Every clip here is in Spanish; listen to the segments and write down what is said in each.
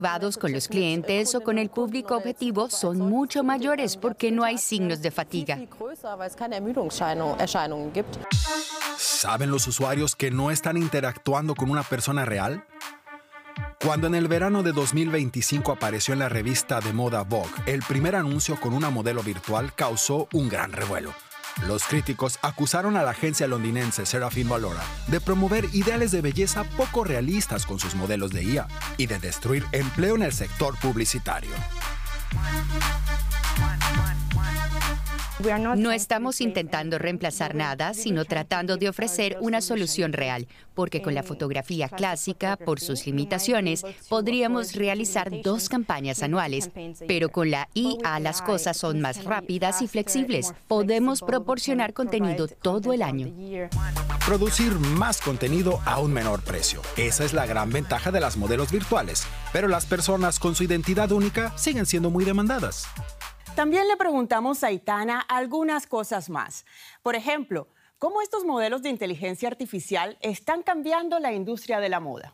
con los clientes o con el público objetivo son mucho mayores porque no hay signos de fatiga. ¿Saben los usuarios que no están interactuando con una persona real? Cuando en el verano de 2025 apareció en la revista de moda Vogue, el primer anuncio con una modelo virtual causó un gran revuelo. Los críticos acusaron a la agencia londinense Seraphim Valora de promover ideales de belleza poco realistas con sus modelos de IA y de destruir empleo en el sector publicitario. No estamos intentando reemplazar nada, sino tratando de ofrecer una solución real, porque con la fotografía clásica, por sus limitaciones, podríamos realizar 2 campañas anuales, pero con la IA las cosas son más rápidas y flexibles. Podemos proporcionar contenido todo el año. Producir más contenido a un menor precio. Esa es la gran ventaja de las modelos virtuales, pero las personas con su identidad única siguen siendo muy demandadas. También le preguntamos a Aitana algunas cosas más. Por ejemplo, ¿cómo estos modelos de inteligencia artificial están cambiando la industria de la moda?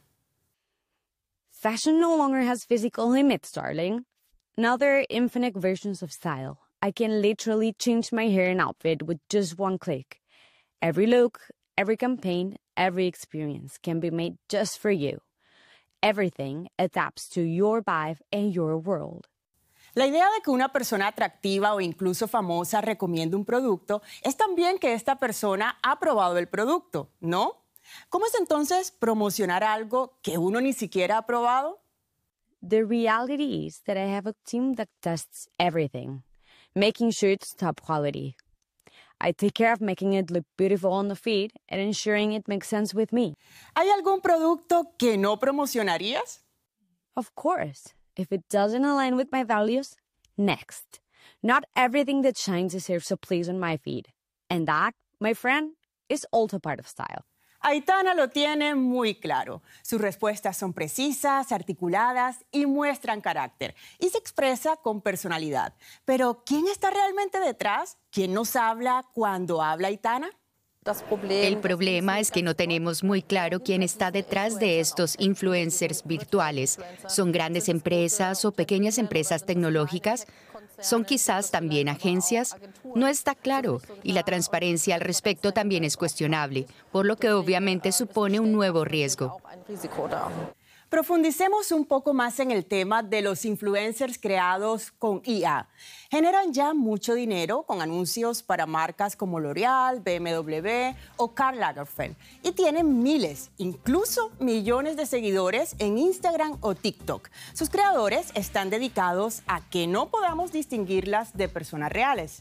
Fashion no longer has physical limits, darling. Now there are infinite versions of style. I can literally change my hair and outfit with just one click. Every look, every campaign, every experience can be made just for you. Everything adapts to your vibe and your world. La idea de que una persona atractiva o incluso famosa recomiende un producto es también que esta persona ha probado el producto, ¿no? ¿Cómo es entonces promocionar algo que uno ni siquiera ha probado? The reality is that I have a team that tests everything, making sure it's top quality. I take care of making it look beautiful on the feed and ensuring it makes sense with me. ¿Hay algún producto que no promocionarías? Of course. If it doesn't align with my values, next. Not everything that shines deserves a place on my feed. And that, my friend, is also part of style. Aitana lo tiene muy claro. Sus respuestas son precisas, articuladas y muestran carácter. Y se expresa con personalidad. Pero, ¿quién está realmente detrás? ¿Quién nos habla cuando habla Aitana? El problema es que no tenemos muy claro quién está detrás de estos influencers virtuales. ¿Son grandes empresas o pequeñas empresas tecnológicas? ¿Son quizás también agencias? No está claro, y la transparencia al respecto también es cuestionable, por lo que obviamente supone un nuevo riesgo. Profundicemos un poco más en el tema de los influencers creados con IA. Generan ya mucho dinero con anuncios para marcas como L'Oreal, BMW o Karl Lagerfeld y tienen miles, incluso millones de seguidores en Instagram o TikTok. Sus creadores están dedicados a que no podamos distinguirlas de personas reales.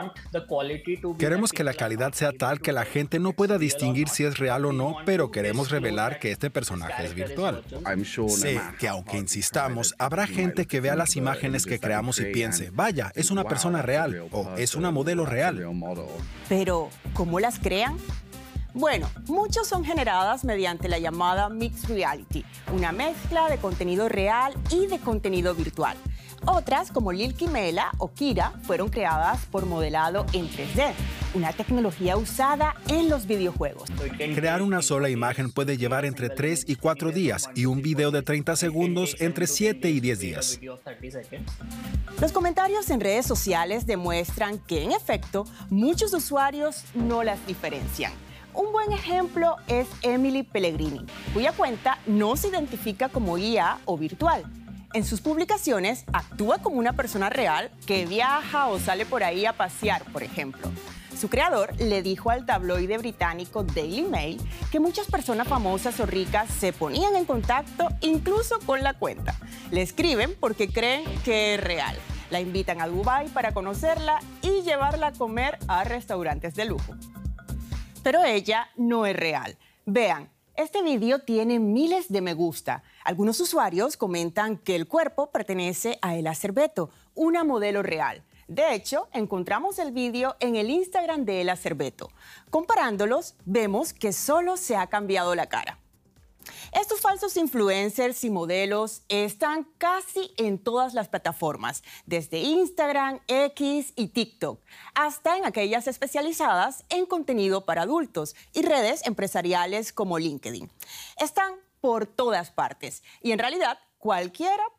Queremos que la calidad sea tal que la gente no pueda distinguir si es real o no, pero queremos revelar que este personaje es virtual. Sé que aunque insistamos, habrá gente que vea las imágenes que creamos y piense, vaya, es una persona real o es una modelo real. Pero, ¿cómo las crean? Bueno, muchos son generadas mediante la llamada Mixed Reality, una mezcla de contenido real y de contenido virtual. Otras, como Lil Kimela o Kira, fueron creadas por modelado en 3D, una tecnología usada en los videojuegos. Crear una sola imagen puede llevar entre 3 y 4 días y un video de 30 segundos entre 7 y 10 días. Los comentarios en redes sociales demuestran que, en efecto, muchos usuarios no las diferencian. Un buen ejemplo es Emily Pellegrini, cuya cuenta no se identifica como IA o virtual. En sus publicaciones actúa como una persona real que viaja o sale por ahí a pasear, por ejemplo. Su creador le dijo al tabloide británico Daily Mail que muchas personas famosas o ricas se ponían en contacto incluso con la cuenta. Le escriben porque creen que es real. La invitan a Dubái para conocerla y llevarla a comer a restaurantes de lujo. Pero ella no es real. Vean. Este video tiene miles de me gusta. Algunos usuarios comentan que el cuerpo pertenece a Ela Cerveto, una modelo real. De hecho, encontramos el video en el Instagram de Ela Cerveto. Comparándolos, vemos que solo se ha cambiado la cara. Estos falsos influencers y modelos están casi en todas las plataformas, desde Instagram, X y TikTok, hasta en aquellas especializadas en contenido para adultos y redes empresariales como LinkedIn. Están por todas partes y en realidad cualquiera